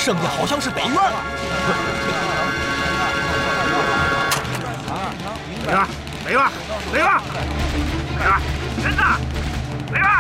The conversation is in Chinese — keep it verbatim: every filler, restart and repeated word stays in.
剩下好像是北院。 北院，北院，北院，北院，人呢？北院。